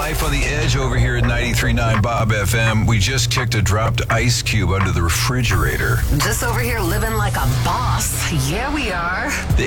Life on the Edge over here at 93.9 Bob FM. We just kicked a dropped ice cube under the refrigerator. Just over here living like a boss. Yeah, we are. The